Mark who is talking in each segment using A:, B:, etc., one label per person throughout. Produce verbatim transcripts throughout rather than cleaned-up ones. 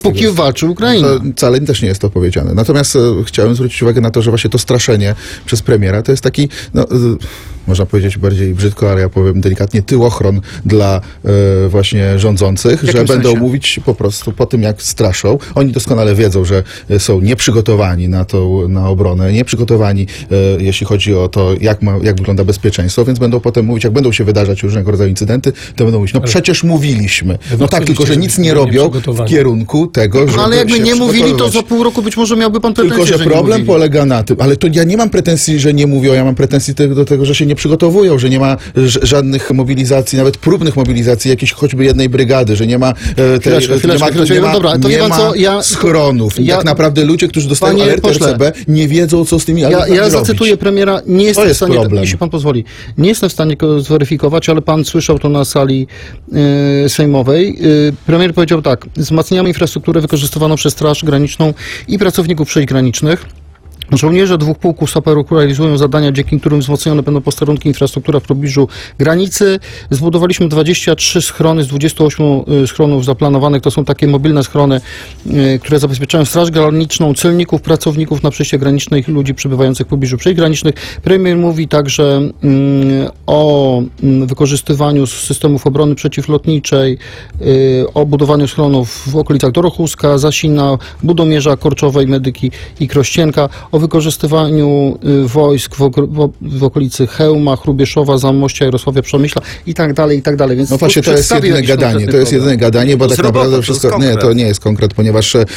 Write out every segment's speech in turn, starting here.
A: Póki walczy Ukraina.
B: To wcale też nie jest to powiedziane. Natomiast e, chciałem zwrócić uwagę na to, że właśnie to straszenie przez premiera to jest taki, no, e, można powiedzieć bardziej brzydko, ale ja powiem delikatnie, tyłochron dla e, właśnie rządzących, że będą
A: sensie?
B: mówić po prostu po tym, jak straszą. Oni doskonale wiedzą, że są nieprzygotowani na tą, na obronę, nieprzygotowani, e, jeśli chodzi o to, jak, ma, jak wygląda bezpieczeństwo, więc będą potem mówić, jak będą się wydarzać różnego rodzaju incydenty, to będą mówić, no ale przecież mówiliśmy. No tak, tylko że nic nie robią w kierunku tego, że.
A: No, ale jakby nie mówili, to za pół roku być może miałby pan pretensje,
B: Tylko, że,
A: że
B: problem polega na tym, ale to ja nie mam pretensji, że nie mówią, ja mam pretensji te, do tego, że się nie przygotowują, że nie ma ż- żadnych mobilizacji, nawet próbnych mobilizacji jakiejś choćby jednej brygady, że nie ma e, tej,
A: chwileczkę, chwileczkę,
B: nie ma,
A: chwileczkę,
B: nie ma,
A: dobra, to
B: nie
A: wie pan
B: ma
A: co, ja-
B: schronów. I
A: ja-
B: tak naprawdę ludzie, którzy dostają
A: Panie
B: alert
A: pośle,
B: R C B, nie wiedzą, co z tymi
A: Ja,
B: alertami
A: ja
B: robić.
A: zacytuję premiera, nie jestem
B: jest
A: w stanie,
B: problem.
A: jeśli pan pozwoli, nie jestem w stanie go zweryfikować, ale pan słyszał to na sali y, sejmowej. Y, premier powiedział tak, wzmacniamy infrastrukturę wykorzystywaną przez Straż Graniczną i pracowników przejść granicznych. Żołnierze dwóch pułków saperów realizują zadania, dzięki którym wzmocnione będą posterunki infrastruktura w pobliżu granicy. Zbudowaliśmy dwadzieścia trzy schrony z dwudziestu ośmiu schronów zaplanowanych. To są takie mobilne schrony, y, które zabezpieczają Straż Graniczną, celników, pracowników na przejściach granicznych i ludzi przebywających w pobliżu przejść granicznych. Premier mówi także y, o y, wykorzystywaniu systemów obrony przeciwlotniczej, y, o budowaniu schronów w okolicach Dorochuska, Zasina, Budomierza, Korczowej, Medyki i Krościenka, o wykorzystywaniu y, wojsk w, ok- w, w okolicy Chełma, Hrubieszowa, Zamościa, Jarosławia, Przemyśla i tak dalej, i tak dalej. Więc
B: No właśnie, to jest
A: przedstawię
B: jedyne
A: jakiś
B: gadanie.
A: konkretny
B: To jest
A: program.
B: jedyne gadanie, bo
C: To
B: tak
C: jest robota,
B: naprawdę
C: to
B: wszystko.
C: jest
B: Nie,
C: konkret.
B: to nie jest konkret, ponieważ e,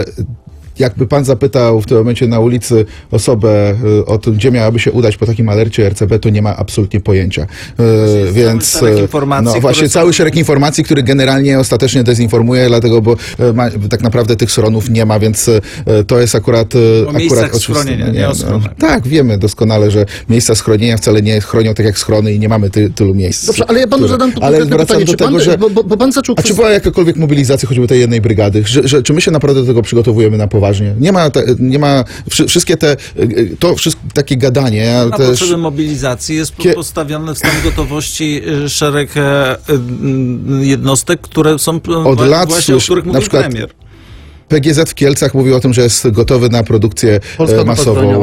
B: jakby pan zapytał w tym momencie na ulicy osobę e, o tym, gdzie miałaby się udać po takim alercie R C B, to nie ma absolutnie pojęcia. E, więc
C: szereg informacji,
B: no
C: które
B: właśnie
C: są-
B: cały szereg informacji, który generalnie ostatecznie dezinformuje, dlatego, bo e, ma, tak naprawdę tych schronów nie ma, więc e, to jest akurat
C: O miejscach
B: akurat oczywiste.
C: schronienia, nie o schronach.
B: Tak, wiemy doskonale, że miejsca schronienia wcale nie chronią tak jak schrony i nie mamy ty, tylu miejsc.
A: Dobrze, ale ja panu
B: które-
A: zadam tu
B: ale
A: konkretne
B: wracam
A: pytanie,
B: do
A: czy pan,
B: tego, że
A: bo, bo, bo pan zaczął
B: a czy
A: kwest-
B: była jakakolwiek mobilizacja choćby tej jednej brygady? Że, że, czy my się naprawdę do tego przygotowujemy na poważnie? Nie ma, te, nie ma wszy, wszystkie te, to wszystko, takie gadanie, ale
C: Na
B: też...
C: potrzeby mobilizacji jest
B: Kie-
C: postawiony w stan gotowości y, szereg e, y, jednostek, które są p-
B: Od lat
C: właśnie, o
B: słysz-
C: których
B: na
C: mówił
B: przykład
C: premier.
B: P G Z w Kielcach mówił o tym, że jest gotowy na produkcję
A: Polska
B: e,
A: Grupa
B: masową
A: Zbrojeniowa.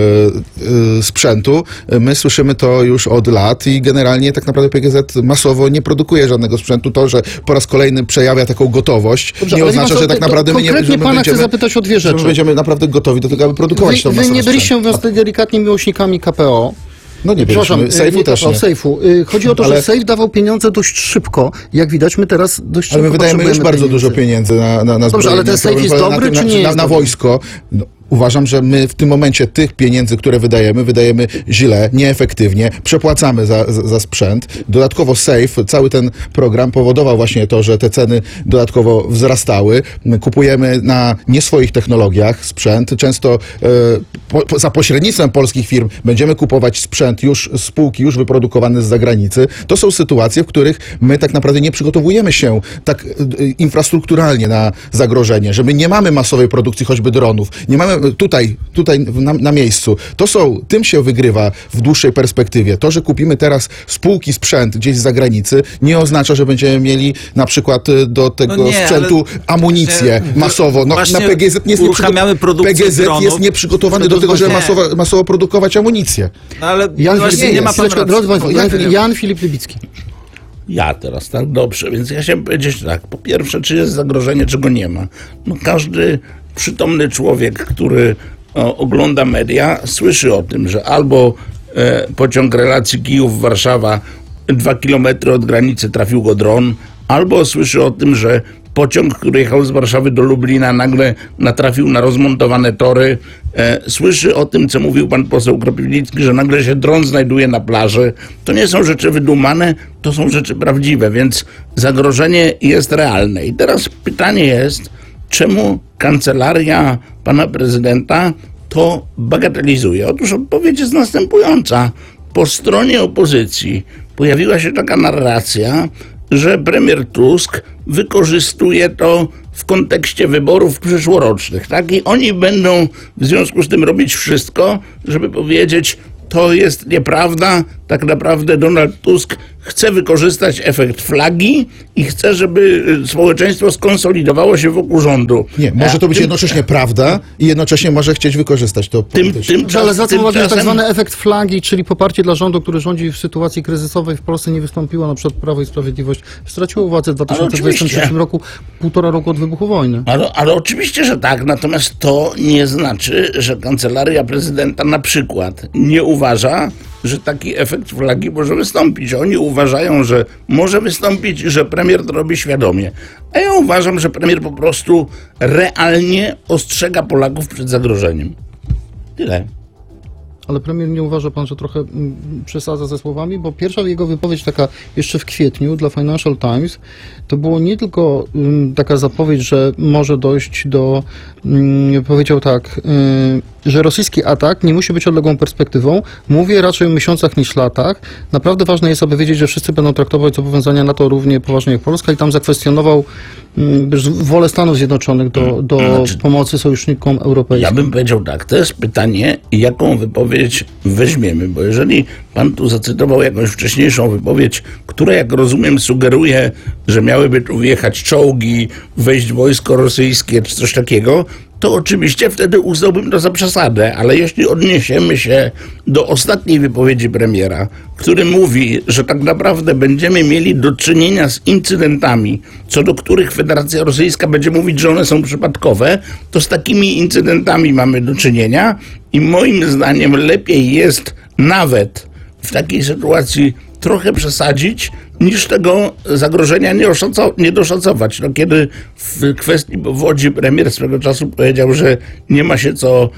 B: e, e, sprzętu. My słyszymy to już od lat i generalnie tak naprawdę P G Z masowo nie produkuje żadnego sprzętu. To, że po raz kolejny przejawia taką gotowość,
A: Dobrze,
B: nie
A: ale wie
B: oznacza,
A: pan co,
B: że tak
A: to-
B: naprawdę my nie
A: konkretnie
B: że my
A: pana
B: będziemy,
A: chcę zapytać o dwie
B: że
A: rzeczy.
B: my będziemy naprawdę gotowi do tego, aby produkować tą
A: Wy, wy
B: masową
A: nie byliście
B: sprzęt.
A: mówiąc delikatnie miłośnikami K P O.
B: No nie
A: Przepraszam,
B: byliśmy. Sejfu
A: nie
B: też
A: K P O,
B: nie.
A: Sejfu. Y, Chodzi o to,
B: Ale-
A: że Sejf dawał pieniądze dość szybko. Jak widać, my teraz dość
B: Ale
A: szybko
B: my wydajemy już
A: potrzebujemy
B: bardzo
A: pieniędzy.
B: dużo pieniędzy na, na, na
A: Dobrze, ale ten
B: zbrojenie.
A: sejf jest
B: Problem
A: dobry,
B: na, tym,
A: czy nie
B: na,
A: jest
B: na
A: dobry?
B: wojsko. No, uważam, że my w tym momencie tych pieniędzy, które wydajemy, wydajemy źle, nieefektywnie, przepłacamy za, za, za sprzęt. Dodatkowo Safe, cały ten program powodował właśnie to, że te ceny dodatkowo wzrastały. My kupujemy na nie swoich technologiach sprzęt. Często e, po, po, za pośrednictwem polskich firm będziemy kupować sprzęt już z spółki, już wyprodukowany z zagranicy. To są sytuacje, w których my tak naprawdę nie przygotowujemy się tak e, infrastrukturalnie na zagrożenie, że my nie mamy masowej produkcji choćby dronów, nie mamy tutaj, tutaj na, na miejscu. To są, tym się wygrywa w dłuższej perspektywie. To, że kupimy teraz spółki sprzęt gdzieś z zagranicy, nie oznacza, że będziemy mieli na przykład y, do tego
C: No nie,
B: sprzętu
C: ale
B: amunicję
C: właśnie-
B: masowo. No,
C: właśnie
B: na P G Z nie jest
C: uruchamiamy
B: nieprzygo-
C: produkcję
B: P G Z
C: dronów.
B: jest nieprzygotowany do tego, żeby
C: Nie.
B: masowo, masowo produkować amunicję.
C: No ale
A: Jan,
C: właśnie
A: Filip,
C: nie ma pan
A: chwileczkę,
C: racji.
A: drodzy Państwo, Jan,
C: Nie.
A: Jan Filip Rybicki.
D: Ja teraz, tak? Dobrze, więc ja chciałem powiedzieć tak. Po pierwsze, czy jest zagrożenie, czego nie ma? No każdy przytomny człowiek, który o, ogląda media, słyszy o tym, że albo e, pociąg relacji Kijów-Warszawa dwa kilometry od granicy trafił go dron, albo słyszy o tym, że pociąg, który jechał z Warszawy do Lublina, nagle natrafił na rozmontowane tory. E, słyszy o tym, co mówił pan poseł Kropiwnicki, że nagle się dron znajduje na plaży. To nie są rzeczy wydumane, to są rzeczy prawdziwe, więc zagrożenie jest realne. I teraz pytanie jest, czemu kancelaria pana prezydenta to bagatelizuje? Otóż odpowiedź jest następująca. Po stronie opozycji pojawiła się taka narracja, że premier Tusk wykorzystuje to w kontekście wyborów przyszłorocznych, tak? I oni będą w związku z tym robić wszystko, żeby powiedzieć, to jest nieprawda, tak naprawdę Donald Tusk chce wykorzystać efekt flagi i chce, żeby społeczeństwo skonsolidowało się wokół rządu.
B: Nie, może to być
D: Tym-
B: jednocześnie prawda i jednocześnie może chcieć wykorzystać to
D: Tym,
B: politycznie.
D: tymczas,
A: Ale zwracam uwagę, że tak
D: tymczasem-
A: zwany efekt flagi, czyli poparcie dla rządu, który rządzi w sytuacji kryzysowej w Polsce nie wystąpiło, na przykład Prawo i Sprawiedliwość straciło władzę w dwa tysiące dwudziestym trzecim
D: oczywiście.
A: roku, półtora roku od wybuchu wojny.
D: Ale, ale oczywiście, że tak, natomiast to nie znaczy, że kancelaria prezydenta na przykład nie uważa, że taki efekt flagi może wystąpić. Oni uważają, że może wystąpić i że premier to robi świadomie. A ja uważam, że premier po prostu realnie ostrzega Polaków przed zagrożeniem. Tyle.
A: Ale premier, nie uważa pan, że trochę mm, przesadza ze słowami? Bo pierwsza jego wypowiedź taka jeszcze w kwietniu dla Financial Times to było nie tylko mm, taka zapowiedź, że może dojść do, mm, powiedział tak, y, że rosyjski atak nie musi być odległą perspektywą. Mówię raczej o miesiącach niż latach. Naprawdę ważne jest, aby wiedzieć, że wszyscy będą traktować zobowiązania NATO równie poważnie jak Polska i tam zakwestionował mm, wolę Stanów Zjednoczonych do, do
D: Znaczy-
A: pomocy sojusznikom europejskim.
D: Ja bym powiedział tak, to jest pytanie, jaką wypowiedź weźmiemy, bo jeżeli pan tu zacytował jakąś wcześniejszą wypowiedź, która, jak rozumiem, sugeruje, że miałyby tu wjechać czołgi, wejść wojsko rosyjskie czy coś takiego, to oczywiście wtedy uznałbym to za przesadę, ale jeśli odniesiemy się do ostatniej wypowiedzi premiera, który mówi, że tak naprawdę będziemy mieli do czynienia z incydentami, co do których Federacja Rosyjska będzie mówić, że one są przypadkowe, to z takimi incydentami mamy do czynienia i moim zdaniem lepiej jest nawet w takiej sytuacji trochę przesadzić, niż tego zagrożenia nie, oszacow- nie doszacować. No, kiedy w kwestii powodzi premier swego czasu powiedział, że nie ma się co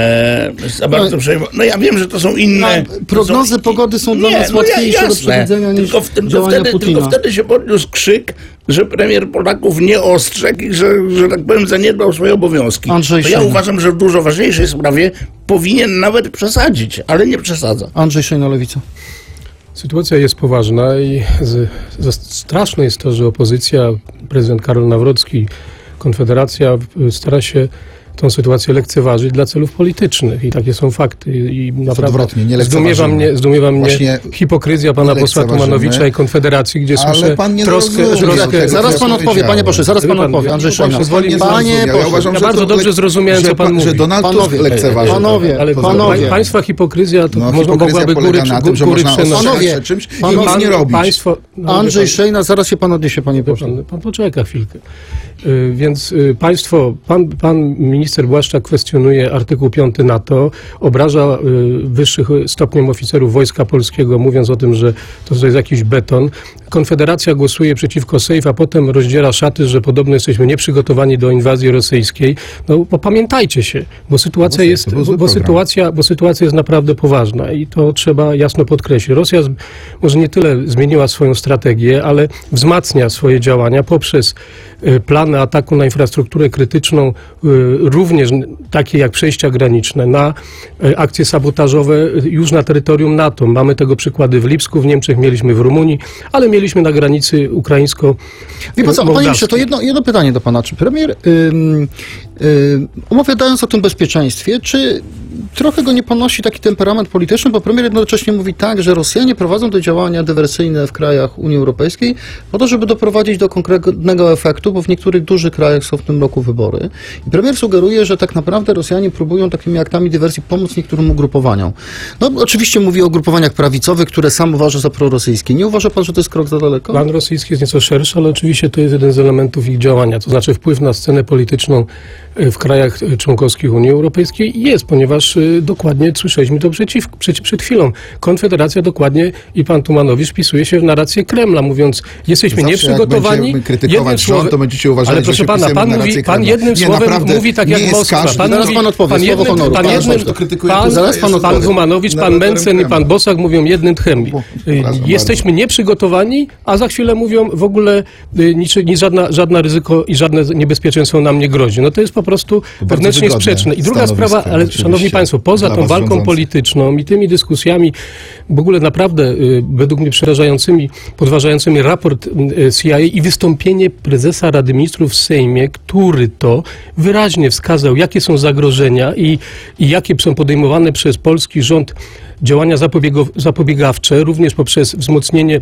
D: e, za bardzo przejmować. No ja wiem, że to są inne...
A: No, prognozy
D: to są,
A: pogody są dla
D: nie,
A: nas
D: no ja-
A: łatwiejsze do
D: jasne.
A: przewidzenia niż
D: tylko, w, tylko,
A: działania
D: wtedy,
A: Putina.
D: tylko wtedy się podniósł krzyk, że premier Polaków nie ostrzegł i że, że tak powiem, zaniedbał swoje obowiązki.
A: Andrzej
D: To ja
A: Szejna.
D: uważam, że w dużo ważniejszej sprawie powinien nawet przesadzić, ale nie przesadza.
A: Andrzej Szejna, Lewica.
E: Sytuacja jest poważna i z, z, straszne jest to, że opozycja, prezydent Karol Nawrocki, Konfederacja y, stara się tą sytuację lekceważyć dla celów politycznych i takie są fakty. I naprawdę
B: odwrotnie, nie
E: zdumiewa
B: lekceważymy.
E: mnie, zdumiewa mnie
B: Właśnie
E: hipokryzja pana
B: nie
E: posła
B: lekceważymy,
E: Tumanowicza i Konfederacji, gdzie
B: ale
E: słyszę
B: pan nie
E: troskę,
B: zrozumie
E: troskę
B: tego,
A: Zaraz
B: co
A: pan
B: ja
A: odpowie, panie
B: powiedziałem.
A: pośle, zaraz
E: Wie
A: pan
E: pan,
A: odpowie.
E: ja-
A: Andrzej
E: pan
A: Szejna.
E: pozwoli mi
A: Panie
B: zrozumiał. Ja
A: pośle,
B: uważam,
E: Ja
B: że
E: bardzo
B: to
E: dobrze
B: lek-
E: zrozumiałem,
B: że
E: co pan mówi.
B: Że Donald
A: Panowie,
B: Tusk lekceważy.
A: panowie,
E: Ale
A: panowie.
E: państwa hipokryzja to
B: No,
E: można,
B: hipokryzja
E: mogłaby góry,
B: polega na tym, że
E: góry
B: można
E: przenosić.
B: ostrzegać
A: Panowie,
B: przed czymś i
A: panowie,
B: nic nie robić.
E: Państwo, no,
A: Andrzej
E: wie pan-
A: Szejna, zaraz się pan odniesie, panie pośle.
E: Pan, pan poczeka chwilkę. Y, Więc y, państwo, pan, pan minister Błaszczak kwestionuje artykuł piąty NATO, obraża y, wyższych stopniem oficerów Wojska Polskiego, mówiąc o tym, że to jest jakiś beton. Konfederacja głosuje przeciwko Sejf, a potem rozdziera szaty, że podobno jesteśmy nieprzygotowani do inwazji rosyjskiej. No bo pamiętajcie się, bo sytuacja
B: Sejf,
E: jest,
B: to był
E: bo,
B: zły
E: bo
B: program.
E: sytuacja, bo sytuacja jest naprawdę poważna i to trzeba jasno podkreślić. Rosja z, może nie tyle zmieniła swoją strategię, ale wzmacnia swoje działania poprzez y, plany ataku na infrastrukturę krytyczną, y, również n- takie jak przejścia graniczne, na y, akcje sabotażowe y, już na terytorium NATO. Mamy tego przykłady w Lipsku, w Niemczech, mieliśmy w Rumunii, ale mieliśmy na granicy ukraińsko
A: Wie pan co, panie
E: mołdawskiej.
A: ministrze, to jedno, jedno pytanie do pana. Czy premier, ym, ym, opowiadając o tym bezpieczeństwie, czy trochę go nie ponosi taki temperament polityczny, bo premier jednocześnie mówi tak, że Rosjanie prowadzą te działania dywersyjne w krajach Unii Europejskiej po to, żeby doprowadzić do konkretnego efektu, bo w niektórych dużych krajach są w tym roku wybory. I premier sugeruje, że tak naprawdę Rosjanie próbują takimi aktami dywersji pomóc niektórym ugrupowaniom. No oczywiście mówi o ugrupowaniach prawicowych, które sam uważa za prorosyjskie. Nie uważa pan, że to jest krok za daleko?
E: Plan rosyjski jest nieco szerszy, ale oczywiście to jest jeden z elementów ich działania, to znaczy wpływ na scenę polityczną e, w krajach e, członkowskich Unii Europejskiej jest, ponieważ e, dokładnie słyszeliśmy to przeciw, przed, przed chwilą. Konfederacja dokładnie i pan Tumanowicz wpisuje się w narrację Kremla, mówiąc, jesteśmy
B: Zawsze
E: nieprzygotowani.
B: jak będziemy krytykować
E: jednym
B: rząd,
E: słowem-
B: to będziecie uważali,
E: ale
B: że
E: proszę
B: się
E: pana,
B: wpisujemy
E: pan,
B: w narrację
E: mówi, pan
B: Kremla.
E: jednym
B: Nie,
E: słowem
B: naprawdę,
E: mówi tak
B: nie
E: jak
B: jest
E: Moskwa.
B: każdy-
E: Pan
A: Zaraz
E: mówi,
A: pan odpowie,
E: pan
A: słowo
E: jednym,
A: honoru.
E: pan
A: Pan
E: jednym,
B: Bosak, to krytykuje
E: pan,
B: to,
A: zaraz
B: że
A: pan
B: jest
A: odpowie.
E: pan Humanowicz, pan
B: narratorem
E: Mencen i
B: Kremla.
E: pan Bosak mówią jednym tchem.
B: Przepraszam
E: Jesteśmy nieprzygotowani, a za chwilę mówią w ogóle y, nic, nic, żadna, żadna ryzyko i żadne niebezpieczeństwo nam nie grozi. No to jest po prostu
B: bardzo
E: wewnętrznie
B: wygodne
E: sprzeczne. I druga
B: stanowisko,
E: sprawa, ale
B: oczywiście,
E: szanowni państwo, poza
B: dla
E: tą
B: was
E: walką
B: rządzących.
E: polityczną i tymi dyskusjami, w ogóle naprawdę y, według mnie przerażającymi, podważającymi raport y, C I A i wystąpienie prezesa Rady Ministrów w Sejmie, który to wyraźnie wskazał, jakie są zagrożenia i, i jakie są podejmowane przez polski rząd działania zapobiego- zapobiegawcze, również poprzez wzmocnienie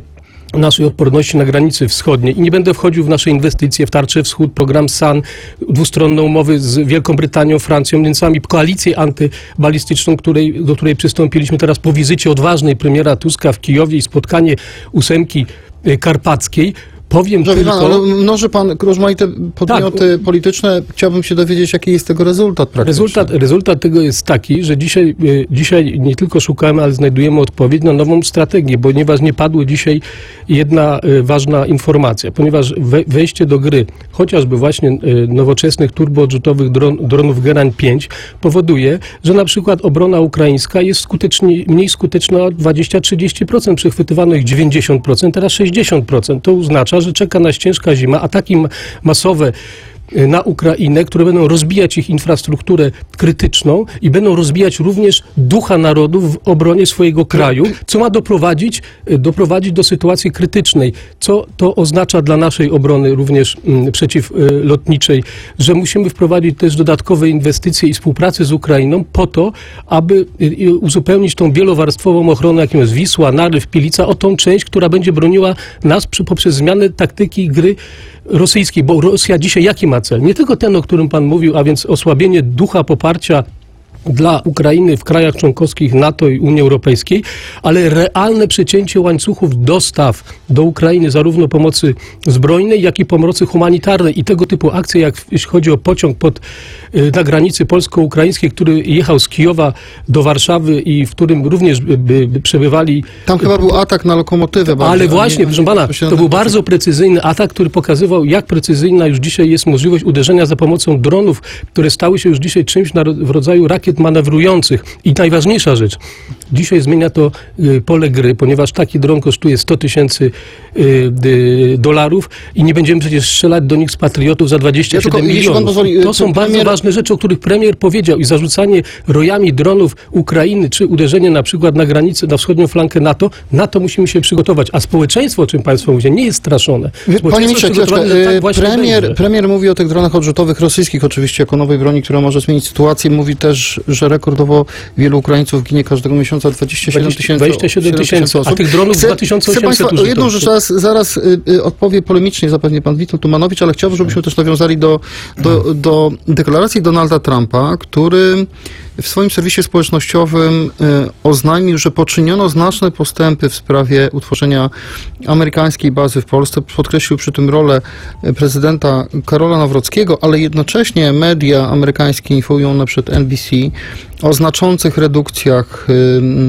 E: naszej odporności na granicy wschodniej i nie będę wchodził w nasze inwestycje, w Tarczę Wschód, program S A N, dwustronne umowy z Wielką Brytanią, Francją, Niemcami, koalicję antybalistyczną, której, do której przystąpiliśmy teraz po wizycie odważnej premiera Tuska w Kijowie i spotkanie ósemki y, karpackiej. Powiem
A: Dobrze,
E: tylko...
A: pan, ale mnoży pan rozmaite podmioty
E: Tak.
A: polityczne. Chciałbym się dowiedzieć, jaki jest tego rezultat praktyczny.
E: Rezultat, rezultat tego jest taki, że dzisiaj, y, dzisiaj nie tylko szukamy, ale znajdujemy odpowiedź na nową strategię, ponieważ nie padła dzisiaj jedna y, ważna informacja, ponieważ we, wejście do gry chociażby właśnie y, nowoczesnych turboodrzutowych dron, dronów Gerań pięć powoduje, że na przykład obrona ukraińska jest skutecznie, mniej skuteczna o dwadzieścia do trzydziestu procent, przechwytywano ich dziewięćdziesiąt procent, teraz sześćdziesiąt procent. To oznacza, że czeka nas ciężka zima, ataki masowe na Ukrainę, które będą rozbijać ich infrastrukturę krytyczną i będą rozbijać również ducha narodów w obronie swojego kraju, co ma doprowadzić, doprowadzić do sytuacji krytycznej. Co to oznacza dla naszej obrony również mm, przeciwlotniczej, że musimy wprowadzić też dodatkowe inwestycje i współpracę z Ukrainą po to, aby y, uzupełnić tą wielowarstwową ochronę, jaką jest Wisła, Narew, Pilica, o tą część, która będzie broniła nas przy, poprzez zmianę taktyki gry rosyjskiej, bo Rosja dzisiaj jaki ma cel? Nie tylko ten, o którym pan mówił, a więc osłabienie ducha poparcia dla Ukrainy w krajach członkowskich NATO i Unii Europejskiej, ale realne przecięcie łańcuchów dostaw do Ukrainy, zarówno pomocy zbrojnej, jak i pomocy humanitarnej. I tego typu akcje, jak jeśli chodzi o pociąg pod, na granicy polsko-ukraińskiej, który jechał z Kijowa do Warszawy i w którym również by, by, by przebywali...
A: Tam chyba był atak na lokomotywę.
E: Ale
A: bardziej,
E: właśnie,
A: nie,
E: proszę pana, to był bardzo precyzyjny atak, który pokazywał, jak precyzyjna już dzisiaj jest możliwość uderzenia za pomocą dronów, które stały się już dzisiaj czymś na, w rodzaju rakiet manewrujących. I najważniejsza rzecz, dzisiaj zmienia to y, pole gry, ponieważ taki dron kosztuje sto tysięcy y, y, dolarów i nie będziemy przecież strzelać do nich z patriotów za dwadzieścia siedem
A: Ja tylko, jeśli pan
E: milionów.
A: pozwoli,
E: To są
A: pan
E: bardzo
A: premier-
E: ważne rzeczy, o których premier powiedział i zarzucanie rojami dronów Ukrainy, czy uderzenie na przykład na granicę, na wschodnią flankę NATO, na to musimy się przygotować. A społeczeństwo, o czym państwo mówicie, nie jest straszone.
A: Panie
E: Społeczeństwo
A: ministrze,
E: jest przygotowane,
A: chwileczkę.
E: że tak
A: E,
E: właśnie
A: premier,
E: będzie.
A: premier mówi o tych dronach odrzutowych rosyjskich, oczywiście jako nowej broni, która może zmienić sytuację. Mówi też, że rekordowo wielu Ukraińców ginie każdego miesiąca, dwadzieścia siedem tysięcy
E: dwadzieścia siedem tysięcy, a
A: osób.
E: tych dronów
A: Chcę-
E: dwa tysiące
A: Chcę
E: osiemset
A: Państwa o jedną
E: użytych.
A: rzecz zaraz, zaraz y, y, odpowie polemicznie zapewnie pan Witold Tumanowicz, ale chciałbym, żebyśmy też nawiązali do, do, do deklaracji Donalda Trumpa, który w swoim serwisie społecznościowym y, oznajmił, że poczyniono znaczne postępy w sprawie utworzenia amerykańskiej bazy w Polsce. Podkreślił przy tym rolę y, prezydenta Karola Nawrockiego, ale jednocześnie media amerykańskie informują na przykład N B C o znaczących redukcjach y,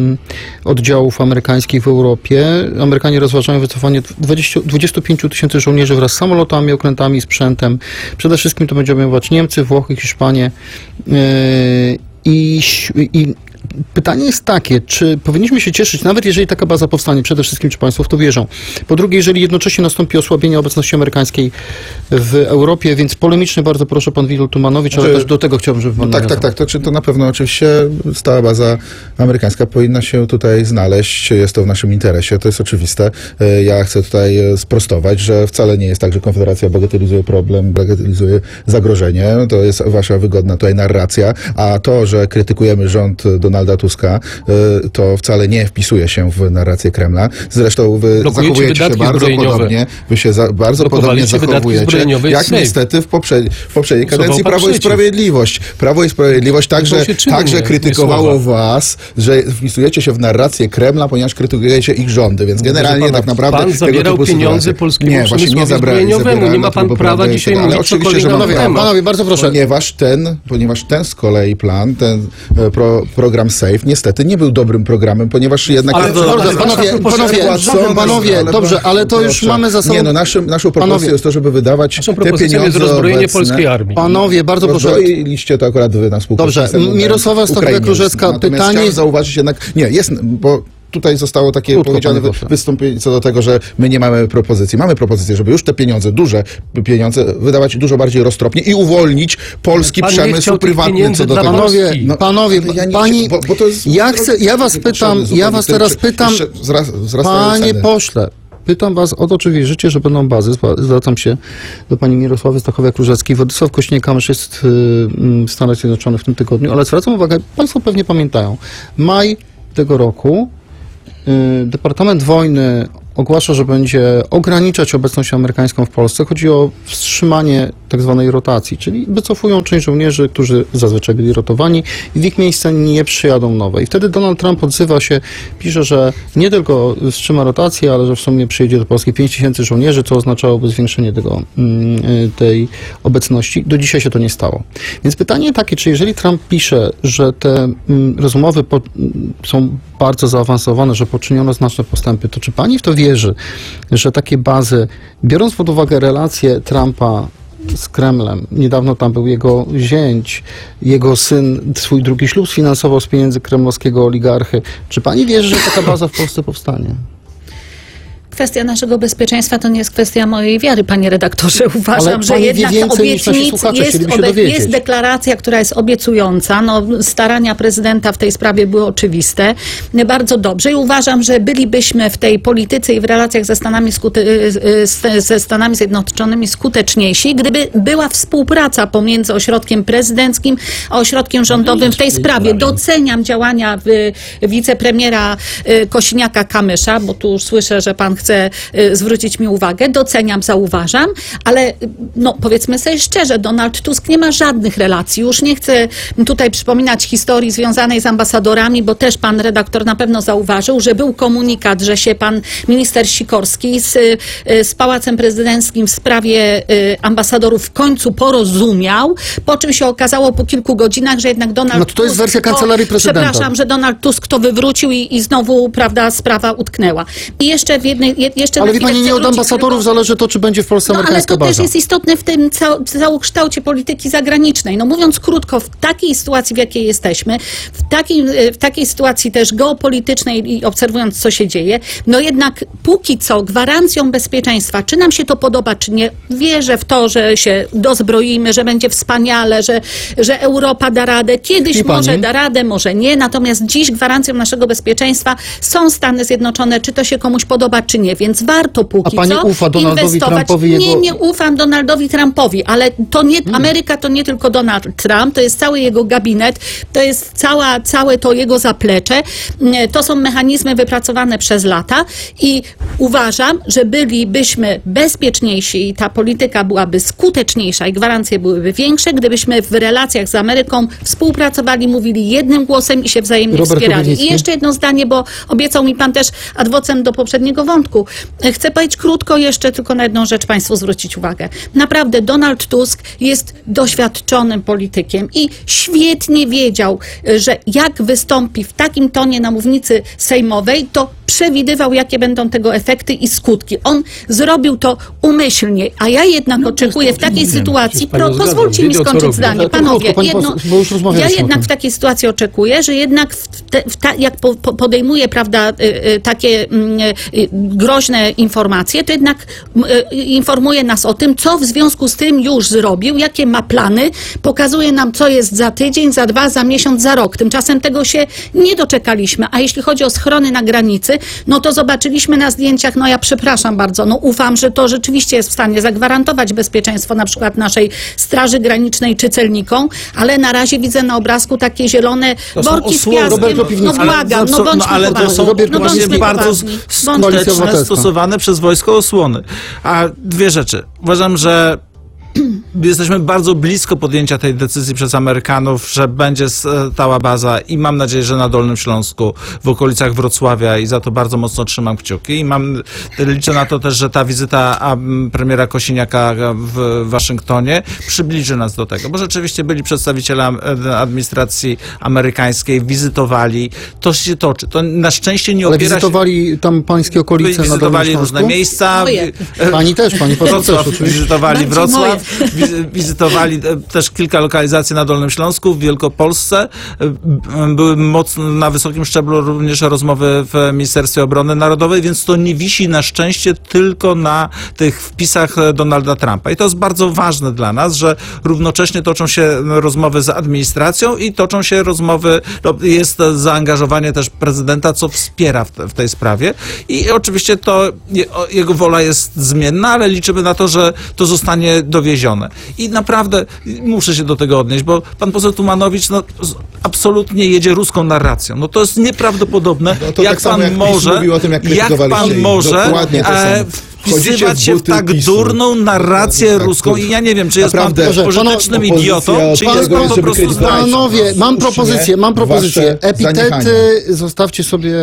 A: y, oddziałów amerykańskich w Europie. Amerykanie rozważają wycofanie dwudziestu pięciu tysięcy żołnierzy wraz z samolotami, okrętami, sprzętem. Przede wszystkim to będą obejmować Niemcy, Włochy, Hiszpanię. y, I, I pytanie jest takie, czy powinniśmy się cieszyć, nawet jeżeli taka baza powstanie, przede wszystkim, czy państwo w to wierzą. Po drugie, jeżeli jednocześnie nastąpi osłabienie obecności amerykańskiej w Europie, więc polemicznie bardzo proszę pan Witold Tumanowicz, ale
B: Znaczy,
A: też do tego chciałbym, żeby pan
B: Tak, tak,
A: nawiązał.
B: tak. To, czy to na pewno oczywiście stała baza amerykańska powinna się tutaj znaleźć. Jest to w naszym interesie, to jest oczywiste. E, Ja chcę tutaj e, sprostować, że wcale nie jest tak, że Konfederacja bagatelizuje problem, bagatelizuje zagrożenie. To jest wasza wygodna tutaj narracja, a to, że krytykujemy rząd Donalda Tuska, e, to wcale nie wpisuje się w narrację Kremla. Zresztą wy
E: Blokujecie
B: zachowujecie się
E: wydatki
B: bardzo
E: zbrojeniowe.
B: podobnie. Wy się za, bardzo podobnie
E: Blokowaliście wydatki
B: zachowujecie,
E: zbrojeniowe i
B: jak
E: safe.
B: niestety w, poprzedniej w poprzedniej
E: Głosował
B: kadencji
E: pan
B: Prawo i
E: przeciw.
B: Sprawiedliwość. Prawo i Sprawiedliwość także,
E: się czynnie,
B: także
E: nie
B: krytykowało
E: słowa.
B: was, że wpisujecie się w narrację Kremla, ponieważ krytykujecie ich rządy, więc generalnie
E: pana,
B: tak naprawdę
E: pan
B: tego
E: zabierał
B: typu
E: pieniądze
B: sytuacje.
E: polskiemu
B: Nie, właśnie nie
E: przemysłowi
B: zabrali,
E: zbrojeniowemu.
B: zabierałem
E: Nie ma
B: na
E: pan
B: próbę
E: prawa
B: prawdy
E: dzisiaj
B: tego, ale
E: mówić
B: oczywiście, że
E: cokolwiek
B: mam
E: na
B: prawo.
E: temat.
A: Panowie, bardzo proszę.
B: Ponieważ ten, ponieważ ten z kolei plan, ten e, pro, program SAFE niestety nie był dobrym programem, ponieważ jednak...
E: Ale
B: jest-
E: to-
A: Dobrze,
E: ale
A: panowie,
E: wasza
A: panowie,
B: Płacone,
A: panowie,
B: ale
A: dobrze,
B: proszę,
A: ale to już
B: proszę.
A: mamy za sobą...
B: Nie, no naszym, naszą propozycją
A: Panowie.
B: jest to, żeby wydawać
E: Naszą
B: te
E: propozycją jest
B: pieniądze
E: rozbrojenie
B: obecne.
E: polskiej armii.
A: Panowie, bardzo proszę.
B: Rozbroiliście to akurat wy na spółkę.
A: Dobrze,
B: Systemu
A: Mirosława
B: Ukrainie.
A: Stachowiak-Różecka,
B: Natomiast
A: pytanie-
B: chciałem zauważyć jednak, nie, jest, bo tutaj zostało takie
A: Krótko,
B: powiedziane
A: panie
B: wy-
A: pośle.
B: wystąpienie co do tego, że my nie mamy propozycji. Mamy propozycję, żeby już te pieniądze, duże pieniądze wydawać dużo bardziej roztropnie i uwolnić polski
E: Pan nie
B: przemysł
E: chciał tych
B: prywatny
E: pieniędzy
B: co do
E: dla
B: tego.
A: Panowie,
E: Polski.
B: No,
A: panowie,
B: ale ja nie
A: pani,
B: chcę, bo- bo to jest-
A: ja chcę, ja was pytam, ja
B: zupełnie
A: was
B: to-
A: teraz
B: czy-
A: pytam,
B: jeszcze wzras- wzrastają
A: panie
B: ceny.
A: pośle, pytam was o to, czy wierzycie, że będą bazy. Zwa- Zwracam się do pani Mirosławy Stachowiak-Różeckiej. Władysław Kośniak-Kamysz jest y, y, w Stanach Zjednoczonych w tym tygodniu, ale zwracam uwagę, państwo pewnie pamiętają, maj tego roku y, Departament Wojny ogłasza, że będzie ograniczać obecność amerykańską w Polsce. Chodzi o wstrzymanie tak zwanej rotacji, czyli wycofują część żołnierzy, którzy zazwyczaj byli rotowani i w ich miejsce nie przyjadą nowe. I wtedy Donald Trump odzywa się, pisze, że nie tylko wstrzyma rotację, ale że w sumie przyjedzie do Polski pięć tysięcy żołnierzy, co oznaczałoby zwiększenie tego, tej obecności. Do dzisiaj się to nie stało. Więc pytanie takie, czy jeżeli Trump pisze, że te rozmowy po, są bardzo zaawansowane, że poczyniono znaczne postępy, to czy pani w to wierzy, że takie bazy, biorąc pod uwagę relacje Trumpa z Kremlem, niedawno tam był jego zięć, jego syn swój drugi ślub sfinansował z pieniędzy kremlowskiego oligarchy, czy pani wierzy, że taka baza w Polsce powstanie?
F: Kwestia naszego bezpieczeństwa to nie jest kwestia mojej wiary, panie redaktorze. Uważam,
A: Ale
F: że
A: pani
F: jednak
A: wie więcej niż nasi
F: obietnic
A: słuchacze,
F: jest,
A: chcieliby się
F: obe-
A: dowiedzieć.
F: jest deklaracja, która jest obiecująca. No, starania prezydenta w tej sprawie były oczywiste. Bardzo dobrze i uważam, że bylibyśmy w tej polityce i w relacjach ze Stanami, skute- ze Stanami Zjednoczonymi skuteczniejsi, gdyby była współpraca pomiędzy ośrodkiem prezydenckim a ośrodkiem rządowym w tej sprawie. Doceniam działania y, wicepremiera y, Kosiniaka-Kamysza, bo tu już słyszę, że pan chce y, zwrócić mi uwagę. Doceniam, zauważam, ale y, no, powiedzmy sobie szczerze, Donald Tusk nie ma żadnych relacji. Już nie chcę tutaj przypominać historii związanej z ambasadorami, bo też pan redaktor na pewno zauważył, że był komunikat, że się pan minister Sikorski z, y, z Pałacem Prezydenckim w sprawie y, ambasadorów w końcu porozumiał, po czym się okazało po kilku godzinach, że jednak Donald
A: No to, to jest
F: Tusk
A: wersja kancelarii prezydenta.
F: Przepraszam, że Donald Tusk to wywrócił i, i znowu, prawda, sprawa utknęła. I jeszcze w jednej, je, jeszcze
A: Ale
F: na
A: wie
F: chwilę
A: pani,
F: chcę
A: nie od
F: wrócić
A: ambasadorów
F: tylko-
A: zależy to, czy będzie w Polsce
F: no, ale
A: amerykańska
F: to
A: baza.
F: też jest istotne w tym cał- całokształcie polityki zagranicznej. No mówiąc krótko, w takiej sytuacji, w jakiej jesteśmy, w takiej, w takiej sytuacji też geopolitycznej i obserwując, co się dzieje, no jednak póki co gwarancją bezpieczeństwa, czy nam się to podoba, czy nie, wierzę w to, że się dozbroimy, że będzie wspaniale, że, że Europa da radę. Kiedyś
A: I pani?
F: może da radę, może nie, natomiast dziś gwarancją naszego bezpieczeństwa są Stany Zjednoczone, czy to się komuś podoba, czy nie, więc warto póki
A: A pani
F: co
A: ufa Donaldowi
F: inwestować.
A: Trumpowi,
F: Nie,
A: jego-
F: nie ufam Donaldowi Trumpowi, ale to nie, Ameryka to nie tylko Donald Trump, to jest cały jego gabinet, to jest cała, całe to jego zaplecze, to są mechanizmy wypracowane przez lata i uważam, że bylibyśmy bezpieczniejsi i ta polityka byłaby skuteczniejsza i gwarancje byłyby większe, gdybyśmy w relacjach z Ameryką współpracowali, mówili jednym głosem i się wzajemnie
A: Robert
F: wspierali.
A: Kubicki.
F: I jeszcze jedno zdanie, bo obiecał mi pan też adwocem do poprzedniego wątku. Chcę powiedzieć krótko jeszcze tylko na jedną rzecz państwu zwrócić uwagę. Naprawdę Donald Tusk jest doświadczonym politykiem i świetnie wiedział, że jak wystąpi w takim tonie na mównicy sejmowej, to przewidywał, jakie będą tego efekty i skutki. On zrobił to umyślnie, a ja jednak oczekuję w takiej sytuacji,
E: się z panią
F: pro,
E: zgadzam.
F: pozwólcie mi
E: Wiedział, co
F: skończyć
E: robi.
F: zdanie.
A: Ale to
F: Panowie,
A: krótko, pani
F: jedno,
A: poseł, bo już
F: ja
A: rozmawialiśmy o
F: jednak
A: tym.
F: w takiej sytuacji oczekuję, że jednak w te, w ta, jak po, po, podejmuje, prawda, y, y, takie y, y, groźne informacje, to jednak y, informuje nas o tym, co w związku z tym już zrobił, jakie ma plany, pokazuje nam, co jest za tydzień, za dwa, za miesiąc, za rok. Tymczasem tego się nie doczekaliśmy. A jeśli chodzi o schrony na granicy, no to zobaczyliśmy na zdjęciach, no ja przepraszam bardzo, no ufam, że to rzeczywiście jest w stanie zagwarantować bezpieczeństwo na przykład naszej Straży Granicznej czy celnikom, ale na razie widzę na obrazku takie zielone
C: To są
F: worki z
C: osłony.
F: piaskiem.
A: Roberto
F: No
A: Piwnicki.
F: błagam,
C: Ale
F: no
C: co-
F: bądźmy
C: ale to
F: poważni.
C: są
A: Robert
F: no
C: właśnie
F: bądźmy
C: bardzo
F: poważni. Bądźmy
A: Koalicja
C: skuteczne,
A: Obywatelska.
C: stosowane przez wojsko osłony. A dwie rzeczy. Uważam, że jesteśmy bardzo blisko podjęcia tej decyzji przez Amerykanów, że będzie stała baza i mam nadzieję, że na Dolnym Śląsku, w okolicach Wrocławia i za to bardzo mocno trzymam kciuki i mam, liczę na to też, że ta wizyta a, m, premiera Kosiniaka w Waszyngtonie przybliży nas do tego, bo rzeczywiście byli przedstawiciele am- administracji amerykańskiej, wizytowali, to się toczy. To na szczęście nie
A: Ale
C: opiera się...
A: wizytowali tam pańskie okolice na Dolnym
C: Wizytowali
A: Śląsku?
C: różne miejsca.
F: Ojej.
A: Pani też, pani poseł też,
C: Wrocław,
A: oczywiście.
C: wizytowali
F: Bardziej
C: Wrocław, wizy- wizytowali e, też kilka lokalizacji na Dolnym Śląsku, w Wielkopolsce. E, b- Były mocno na wysokim szczeblu również rozmowy w Ministerstwie Obrony Narodowej, więc to nie wisi na szczęście tylko na tych wpisach e, Donalda Trumpa. I to jest bardzo ważne dla nas, że równocześnie toczą się rozmowy z administracją i toczą się rozmowy, no, jest zaangażowanie też prezydenta, co wspiera w, te, w tej sprawie. I oczywiście to je, o, jego wola jest zmienna, ale liczymy na to, że to zostanie dowiezione przywiezione. I naprawdę muszę się do tego odnieść, bo pan poseł Tumanowicz no, z- absolutnie jedzie ruską narracją. No to jest nieprawdopodobne,
B: No to
C: jak
B: tak samo
C: pan
B: jak PiS
C: może,
B: mówił o tym, jak
C: jak
B: krytykowaliście
C: pan
B: ich.
C: może
B: Dokładnie to
C: e,
B: samo. Wchodzicie
C: wpisywać
B: w
C: się w
B: buty
C: tak
B: PiSu.
C: durną narrację
B: Tak,
C: ruską
B: to-
C: i ja nie wiem, czy jest
B: Naprawdę,
C: pan
B: że
C: pożytecznym
B: opozycja
C: idiotą, czy
B: od
C: jest
B: tego
C: pan
B: jest,
C: po
B: żeby
C: prostu
B: krytykować.
C: znany.
A: Panowie, mam
B: Puśćcie
A: propozycję, mam propozycję.
B: wasze
A: Epitety
B: zaniechania.
A: zostawcie sobie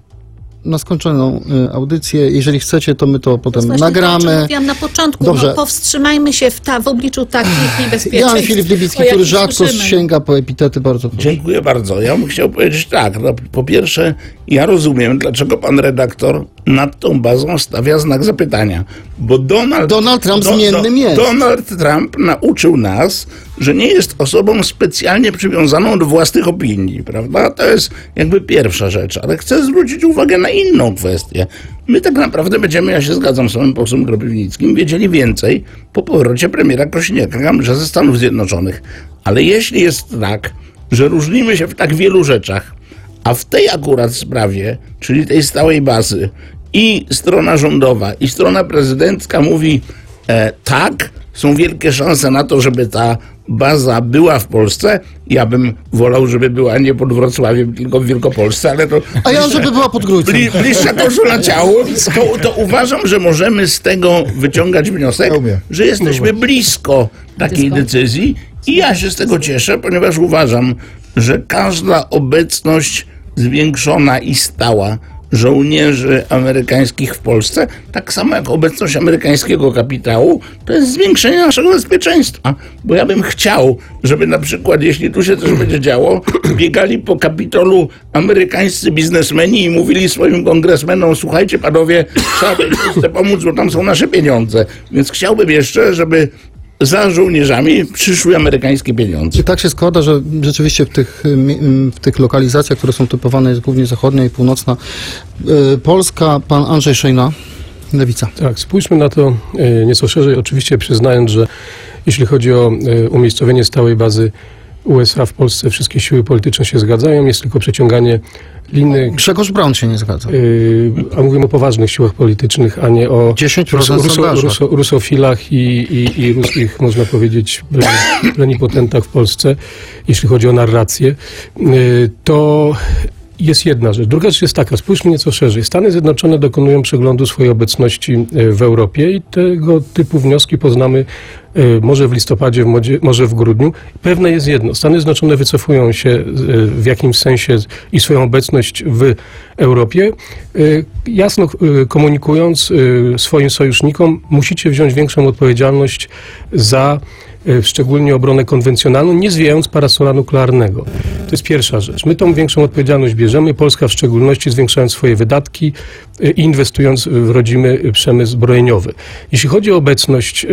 A: na skończoną y, audycję. Jeżeli chcecie, to my to potem
F: Właśnie to, o czym
A: nagramy.
F: mówiłam na początku,
A: Dobrze.
F: no, powstrzymajmy się w, ta, w obliczu takich niebezpieczeństw.
A: Jan Filip Libicki,
F: o
A: który
F: jakich
A: rzadko
F: słyszymy.
A: sięga po epitety, bardzo proszę.
D: Dziękuję bardzo. Ja bym chciał powiedzieć tak. No, po pierwsze, ja rozumiem, dlaczego pan redaktor nad tą bazą stawia znak zapytania. Bo Donald,
A: Donald Trump zmiennym jest.
D: Donald Trump nauczył nas, że nie jest osobą specjalnie przywiązaną do własnych opinii, prawda? To jest jakby pierwsza rzecz. Ale chcę zwrócić uwagę na inną kwestię. My tak naprawdę będziemy, ja się zgadzam z panem posłem Kropiwnickim, wiedzieli więcej po powrocie premiera Kosiniaka-Kamysza ze Stanów Zjednoczonych. Ale jeśli jest tak, że różnimy się w tak wielu rzeczach, a w tej akurat sprawie, czyli tej stałej bazy, i strona rządowa, i strona prezydencka mówi e, tak, są wielkie szanse na to, żeby ta baza była w Polsce. Ja bym wolał, żeby była nie pod Wrocławiem, tylko w Wielkopolsce, ale to...
A: A ja, żeby była pod Grójcem.
D: Bli, bliższa koszula ciału, to, to uważam, że możemy z tego wyciągać wniosek,
B: Ja umiem.
D: że jesteśmy blisko takiej decyzji i ja się z tego cieszę, ponieważ uważam, że każda obecność zwiększona i stała żołnierzy amerykańskich w Polsce, tak samo jak obecność amerykańskiego kapitału, to jest zwiększenie naszego bezpieczeństwa. Bo ja bym chciał, żeby na przykład, jeśli tu się coś będzie działo, biegali po Kapitolu amerykańscy biznesmeni i mówili swoim kongresmenom: słuchajcie panowie, trzeba tej Polsce pomóc, bo tam są nasze pieniądze. Więc chciałbym jeszcze, żeby za żołnierzami przyszły amerykańskie pieniądze.
A: I tak się składa, że rzeczywiście w tych, y, mi- w tych lokalizacjach, które są typowane, jest głównie zachodnia i północna y, Polska, pan Andrzej Szejna, Lewica.
E: Tak, spójrzmy na to e, nieco szerzej, oczywiście przyznając, że jeśli chodzi o e, umiejscowienie stałej bazy U S A w Polsce, wszystkie siły polityczne się zgadzają, jest tylko przeciąganie liny,
A: Grzegorz Braun się nie zgadza.
E: e, a mówimy o poważnych siłach politycznych, a nie o
A: dziesięć
E: ruso,
A: procent
E: ruso,
A: sondażu.
E: ruso, rusofilach i, i, i ruskich, można powiedzieć, pleni- plenipotentach w Polsce, jeśli chodzi o narrację. E, to jest jedna rzecz. Druga rzecz jest taka, spójrzmy nieco szerzej. Stany Zjednoczone dokonują przeglądu swojej obecności e, w Europie i tego typu wnioski poznamy e, może w listopadzie, w modzie- może w grudniu. Pewne jest jedno. Stany Zjednoczone wycofują się e, w jakimś sensie z- i swoją obecność w Europie, e, jasno e, komunikując e, swoim sojusznikom, musicie wziąć większą odpowiedzialność za e, szczególnie obronę konwencjonalną, nie zwijając parasola nuklearnego. To jest pierwsza rzecz. My tą większą odpowiedzialność bierzemy, Polska w szczególności, zwiększając swoje wydatki e, i inwestując w rodzimy przemysł zbrojeniowy. Jeśli chodzi o obecność, e,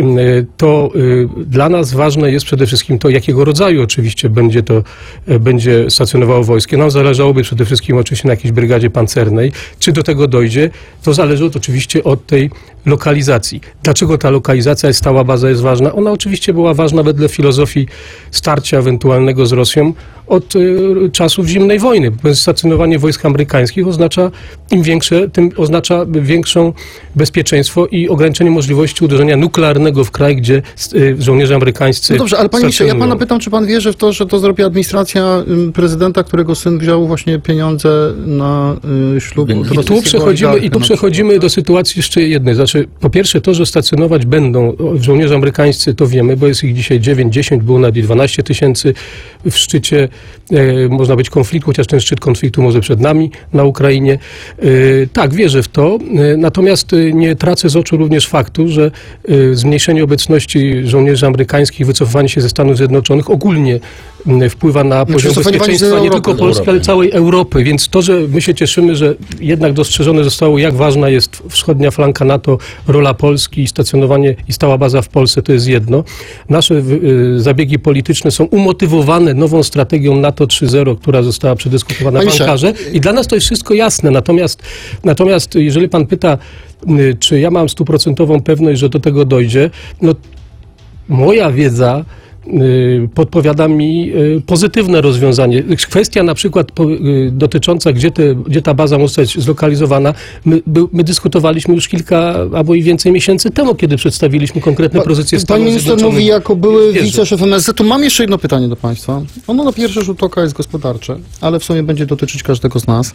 E: to e, dla nas ważne jest przede wszystkim to, jakiego rodzaju oczywiście będzie to, e, będzie stacjonowało wojsko. Nam zależałoby przede wszystkim oczywiście na jakiejś brygadzie pancernej. Czy do tego dojdzie, to zależy od, oczywiście od tej lokalizacji. Dlaczego ta lokalizacja, stała baza jest ważna? Ona oczywiście była ważna wedle filozofii starcia ewentualnego z Rosją od y, czasów zimnej wojny. Stacjonowanie wojsk amerykańskich oznacza im większe, tym oznacza większą bezpieczeństwo i ograniczenie możliwości uderzenia nuklearnego w kraj, gdzie y, żołnierze amerykańscy
A: No dobrze, ale panie ministrze, ja pana
E: stacjonują.
A: pytam, czy pan wierzy w to, że to zrobi administracja ym, prezydenta, którego syn wziął właśnie pieniądze na y, ślub?
D: I
A: od
E: I tu
A: rosyjskiego
E: przechodzimy,
A: oligarchy
E: i tu
A: na
E: przechodzimy do sytuacji jeszcze jednej. Znaczy, po pierwsze to, że stacjonować będą żołnierze amerykańscy, to wiemy, bo jest ich dzisiaj dziewięć, dziesięć, było nawet i dwanaście tysięcy w szczycie, e, można być konfliktu, chociaż ten szczyt konfliktu może przed nami na Ukrainie. E, tak, wierzę w to, e, natomiast e, nie tracę z oczu również faktu, że e, zmniejszenie obecności żołnierzy amerykańskich, wycofanie się ze Stanów Zjednoczonych ogólnie m, wpływa na poziom
A: wycofanie się z
E: bezpieczeństwa nie
A: Europy.
E: tylko Polski, ale całej Europy, więc to, że my się cieszymy, że jednak dostrzeżone zostało, jak ważna jest wschodnia flanka NATO, rola Polski i stacjonowanie i stała baza w Polsce, to jest jedno. Nasze y, zabiegi polityczne są umotywowane nową strategią NATO trzy zero, która została przedyskutowana w
A: Panie Sze-
E: Ankarze i dla nas to jest wszystko jasne. Natomiast, natomiast jeżeli pan pyta, y, czy ja mam stuprocentową pewność, że do tego dojdzie, no moja wiedza y, podpowiada mi y, pozytywne rozwiązanie. Kwestia na przykład po, y, dotycząca, gdzie, te, gdzie ta baza może być zlokalizowana, my, by, my dyskutowaliśmy już kilka albo i więcej miesięcy temu, kiedy przedstawiliśmy konkretne pozycje
A: Pan
E: Stanów
A: minister
E: Zjednoczonych.
A: mówi jako były
E: Wierzy.
A: wiceszef M S Z. Tu mam jeszcze jedno pytanie do państwa. Ono na pierwszy rzut oka jest gospodarcze, ale w sumie będzie dotyczyć każdego z nas.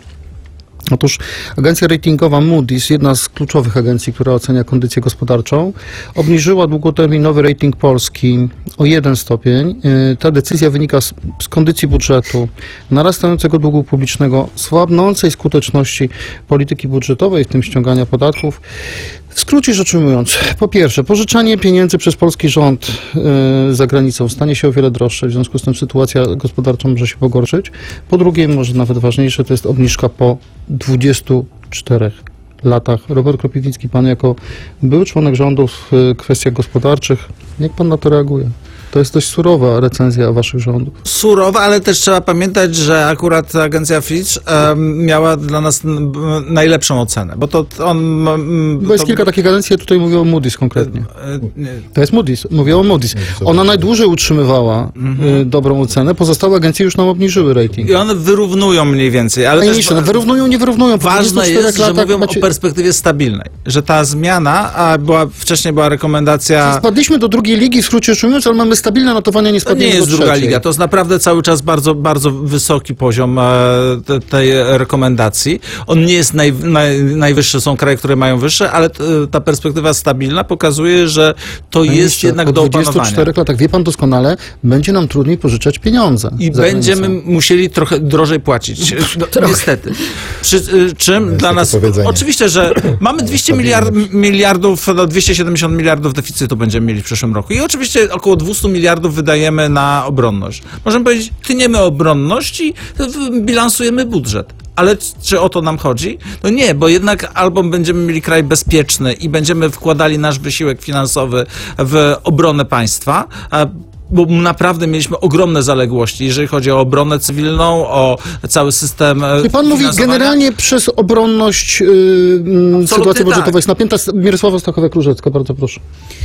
A: Otóż agencja ratingowa Moody's, jedna z kluczowych agencji, która ocenia kondycję gospodarczą, obniżyła długoterminowy rating Polski o jeden stopień. Yy, Ta decyzja wynika z, z kondycji budżetu, narastającego długu publicznego, słabnącej skuteczności polityki budżetowej, w tym ściągania podatków. W skrócie rzecz ujmując, po pierwsze, pożyczanie pieniędzy przez polski rząd yy, za granicą stanie się o wiele droższe, w związku z tym sytuacja gospodarcza może się pogorszyć. Po drugie, może nawet ważniejsze, to jest obniżka po dwudziestu czterech latach. Robert Kropiwnicki, pan jako były członek rządu w yy, kwestiach gospodarczych, jak pan na to reaguje? To jest dość surowa recenzja waszych rządów.
C: Surowa, ale też trzeba pamiętać, że akurat agencja Fitch um, miała dla nas n- b- najlepszą ocenę, bo to on... m,
A: Bo jest
C: to-
A: kilka takich agencji, ja tutaj mówię o Moody's konkretnie.
C: e, nie.
A: To jest Moody's, mówię o Moody's. Ona najdłużej utrzymywała y, dobrą ocenę, pozostałe agencje już nam obniżyły rating.
C: I one wyrównują mniej więcej, ale
A: Panie
C: też
A: ministrze, no wyrównują, nie wyrównują. Po
C: ważne
A: dwudziestu czterech
C: jest, że
A: latach
C: mówią
A: macie-
C: o perspektywie stabilnej, że ta zmiana, a była, wcześniej była rekomendacja...
A: Spadliśmy do drugiej ligi, w skrócie rzecz ujmując, ale mamy stabilne notowania, nie
C: To nie
A: spadliśmy
C: jest
A: do
C: druga
A: trzeciej.
C: liga, to jest naprawdę cały czas bardzo, bardzo wysoki poziom e, te, tej rekomendacji. On nie jest naj, naj, najwyższy, są kraje, które mają wyższe, ale t, ta perspektywa stabilna pokazuje, że to
A: Panie
C: jest
A: ministrze,
C: jednak
A: po
C: do
A: dwudziestu
C: opanowania.
A: czterech latach, wie pan doskonale, będzie nam trudniej pożyczać pieniądze.
C: I
A: za
C: będziemy
A: granicą.
C: musieli trochę drożej płacić. No, niestety. Przy y, czym dla
B: takie
C: nas...
B: powiedzenie.
C: Oczywiście, że mamy dwieście miliard, miliardów, no dwieście siedemdziesiąt miliardów deficytu będziemy mieli w przyszłym roku. I oczywiście około dwieście miliardów wydajemy na obronność. Możemy powiedzieć, tniemy obronność i bilansujemy budżet. Ale czy o to nam chodzi? No nie, bo jednak albo będziemy mieli kraj bezpieczny i będziemy wkładali nasz wysiłek finansowy w obronę państwa, a bo naprawdę mieliśmy ogromne zaległości, jeżeli chodzi o obronę cywilną, o cały system e,
A: Czyli pan mówi,
C: finansowania.
A: generalnie przez obronność yy, mm, sytuacja budżetowa
C: tak.
A: jest napięta. Mirosława Stachowiak-Różecka, bardzo proszę.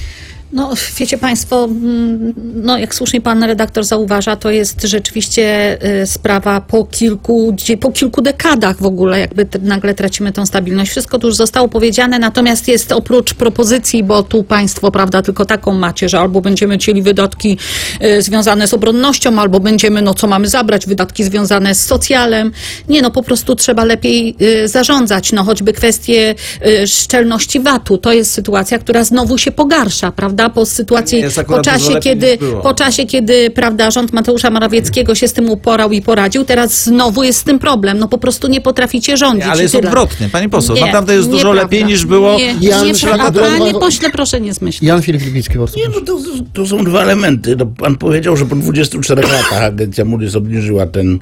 F: No, wiecie państwo, mm, no jak słusznie pan redaktor zauważa, to jest rzeczywiście y, sprawa po kilku, dzie- po kilku dekadach w ogóle, jakby te, nagle tracimy tą stabilność. Wszystko tu już zostało powiedziane, natomiast jest oprócz propozycji, bo tu państwo, prawda, tylko taką macie, że albo będziemy chcieli wydatki y, związane z obronnością, albo będziemy, no co mamy zabrać, wydatki związane z socjalem. Nie, no po prostu trzeba lepiej y, zarządzać, no choćby kwestie y, szczelności V A T-u. To jest sytuacja, która znowu się pogarsza, prawda? Po sytuacji,
C: Nie, jest
F: po
C: akurat dużo
F: czasie,
C: lepiej
F: kiedy,
C: niż było.
F: po czasie, kiedy, prawda, rząd Mateusza Morawieckiego się z tym uporał i poradził, teraz znowu jest z tym problem. No po prostu nie potraficie rządzić.
C: Nie, ale
F: i
C: jest
F: tyle.
C: odwrotnie, pani poseł.
F: Nie,
C: Naprawdę jest dużo
F: nieprawda.
C: lepiej niż było.
F: Nie,
A: Jan
F: nie,
A: Szlak-
F: a panie
A: Drogą-
F: pośle, proszę nie zmyślać.
A: Jan Filip Libicki, bardzo
D: Nie,
A: proszę.
D: no to, to są dwa elementy. No, pan powiedział, że po dwudziestu czterech latach agencja Moody's obniżyła ten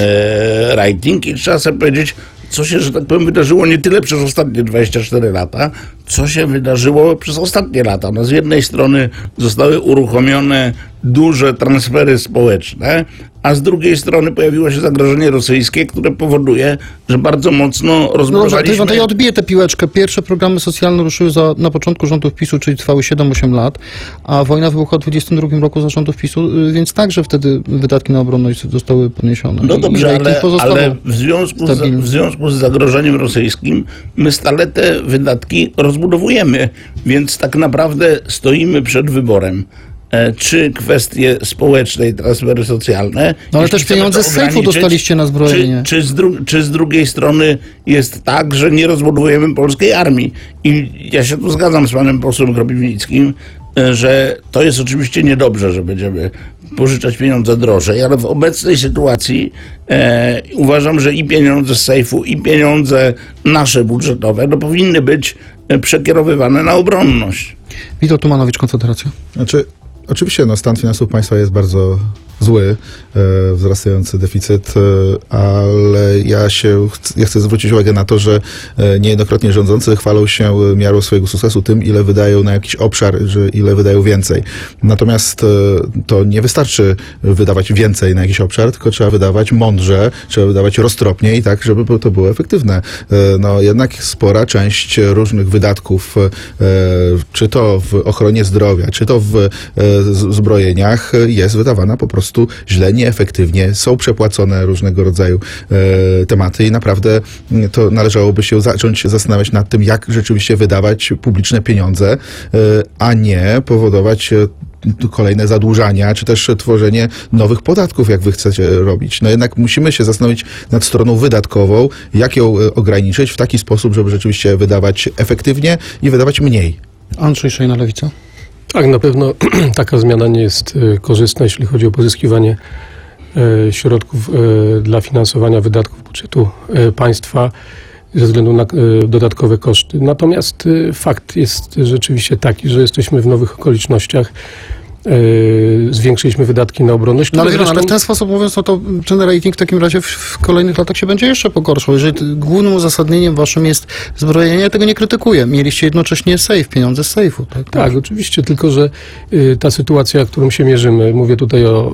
D: e, rating i trzeba sobie powiedzieć, co się, że tak powiem, wydarzyło nie tyle przez ostatnie dwadzieścia cztery lata, co się wydarzyło przez ostatnie lata. No, z jednej strony zostały uruchomione duże transfery społeczne, a z drugiej strony pojawiło się zagrożenie rosyjskie, które powoduje, że bardzo mocno
A: No dobrze,
D: rozbudowaliśmy...
A: to ja odbiję tę piłeczkę. Pierwsze programy socjalne ruszyły za, na początku rządów PiSu, czyli trwały siedem osiem lat, a wojna wybuchła w dwudziestym drugim roku za rządów PiSu, y, więc także wtedy wydatki na obronność zostały podniesione.
D: No
A: I-
D: dobrze,
A: i rating
D: ale,
A: pozostawał
D: ale w, związku z,
A: stabilny.
D: w związku z zagrożeniem rosyjskim my stale te wydatki rozbudowujemy, więc tak naprawdę stoimy przed wyborem. E, Czy kwestie społeczne i transfery socjalne.
A: No ale
D: jeśli
A: też
D: chcemy
A: pieniądze
D: to
A: z sejfu
D: ograniczyć,
A: dostaliście na zbrojenie.
D: Czy, czy, z dru- czy z drugiej strony jest tak, że nie rozbudowujemy polskiej armii? I ja się tu zgadzam z panem posłem Kropiwnickim, e, że to jest oczywiście niedobrze, że będziemy pożyczać pieniądze drożej, ale w obecnej sytuacji e, uważam, że i pieniądze z sejfu, i pieniądze nasze budżetowe no, powinny być e, przekierowywane na obronność.
A: Witold Tumanowicz, Konfederacja.
B: Znaczy, oczywiście no, stan finansów państwa jest bardzo zły, e, wzrastający deficyt, e, ale ja się ch- ja chcę zwrócić uwagę na to, że e, niejednokrotnie rządzący chwalą się miarą swojego sukcesu tym, ile wydają na jakiś obszar, że ile wydają więcej. Natomiast e, to nie wystarczy wydawać więcej na jakiś obszar, tylko trzeba wydawać mądrze, trzeba wydawać roztropniej, tak, żeby to było efektywne. E, no jednak spora część różnych wydatków, e, czy to w ochronie zdrowia, czy to w e, z- zbrojeniach jest wydawana po prostu źle, nieefektywnie, są przepłacone różnego rodzaju e, tematy i naprawdę mm, to należałoby się zacząć zastanawiać nad tym, jak rzeczywiście wydawać publiczne pieniądze, e, a nie powodować e, kolejne zadłużania, czy też tworzenie nowych podatków, jak wy chcecie robić. No jednak musimy się zastanowić nad stroną wydatkową, jak ją e, ograniczyć w taki sposób, żeby rzeczywiście wydawać efektywnie i wydawać mniej.
A: Andrzej Szejna, Lewica.
E: Tak, na pewno taka zmiana nie jest e, korzystna, jeśli chodzi o pozyskiwanie e, środków e, dla finansowania wydatków budżetu e, państwa ze względu na e, dodatkowe koszty. Natomiast e, fakt jest rzeczywiście taki, że jesteśmy w nowych okolicznościach. E, zwiększyliśmy wydatki na obronność.
A: No ale,
E: które
A: ale w
E: zresztą-
A: ten sposób mówiąc, no to ten rating w takim razie w, w kolejnych latach się będzie jeszcze pogorszał. Jeżeli t- głównym uzasadnieniem waszym jest zbrojenie, ja tego nie krytykuję. Mieliście jednocześnie safe, pieniądze z sejfu. Tak,
E: Tak, oczywiście, tylko że y, ta sytuacja, którą się mierzymy, mówię tutaj o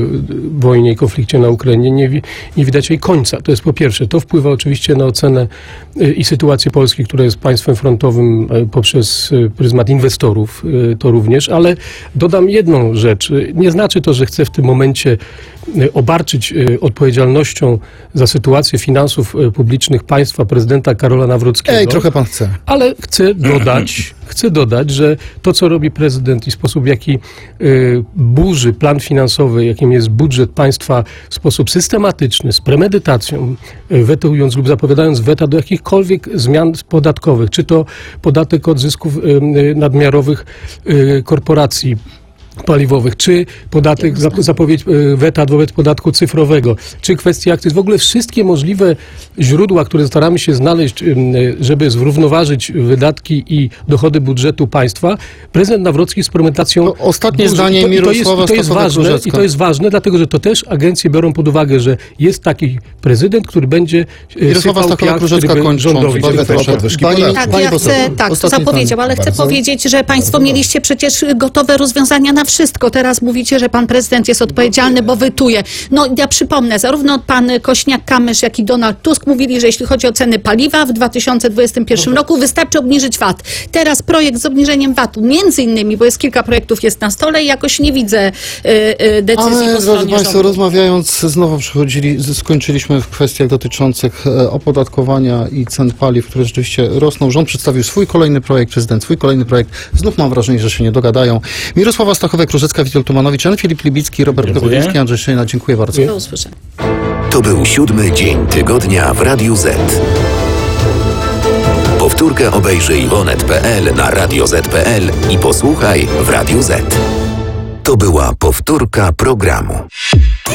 E: y, wojnie i konflikcie na Ukrainie, nie, wi- nie widać jej końca. To jest po pierwsze. To wpływa oczywiście na ocenę y, i sytuację Polski, która jest państwem frontowym y, poprzez y, pryzmat inwestorów, y, to również, ale dodam jedną rzecz. Y, Nie znaczy to, że chcę w tym momencie y, obarczyć y, odpowiedzialnością za sytuację finansów y, publicznych państwa prezydenta Karola Nawrockiego.
A: Ej, trochę pan chce.
E: Ale chcę dodać, chcę dodać, że to, co robi prezydent i sposób, w jaki y, burzy plan finansowy, jakim jest budżet państwa w sposób systematyczny, z premedytacją, y, wetując lub zapowiadając weta do jakichkolwiek zmian podatkowych, czy to podatek od zysków y, y, nadmiarowych y, korporacji paliwowych, czy podatek, zap- zapowiedź e, weta wobec podatku cyfrowego, czy kwestie akcyz, w ogóle wszystkie możliwe źródła, które staramy się znaleźć, em, e, żeby zrównoważyć wydatki i dochody budżetu państwa, prezydent Nawrocki z premedytacją...
A: To ostatnie
E: burzy.
A: zdanie
E: I to, i to jest,
A: Mirosława
E: i to jest ważne,
A: Stachowa-Różecka.
E: I to jest ważne, dlatego że to też agencje biorą pod uwagę, że jest taki prezydent, który będzie e,
A: Mirosława
E: sypał piach,
A: Stachowa-Różecka
E: który by
A: kończąc.
E: rządowi
A: Bardzo
E: się
A: proszę.
B: podwyżki
A: Pani,
B: podatków.
F: Tak,
A: pani
F: ja
A: poseł,
F: chcę, tak,
A: ostatnie
F: zapowiedział, ale chcę
B: Bardzo-
F: powiedzieć, że państwo mieliście przecież gotowe rozwiązania na wszystko. Teraz mówicie, że pan prezydent jest odpowiedzialny, bo wytuje. No ja przypomnę, zarówno pan Kośniak-Kamysz, jak i Donald Tusk mówili, że jeśli chodzi o ceny paliwa w dwa tysiące dwudziestym pierwszym roku, wystarczy obniżyć V A T. Teraz projekt z obniżeniem V A T-u, między innymi, bo jest kilka projektów jest na stole i jakoś nie widzę y, y, decyzji
A: Ale,
F: po
A: drodzy
F: stronie
A: Państwo,
F: rządu.
A: rozmawiając, znowu przechodzili, z- skończyliśmy w kwestiach dotyczących e, opodatkowania i cen paliw, które rzeczywiście rosną. Rząd przedstawił swój kolejny projekt, prezydent swój kolejny projekt. Znów mam wrażenie, że się nie dogadają. Mirosława Stachowa-Różecka, Witold Tomanowicz, Jan Filip Libicki, Robert
D: Dziękuję.
A: Gawroński, Andrzej Szejna. Dziękuję bardzo.
F: Do usłyszenia.
G: To był siódmy dzień tygodnia w Radiu Z. Powtórkę obejrzyj w onet kropka pe el, na radio zet kropka pe el i posłuchaj w Radiu Z. To była powtórka programu.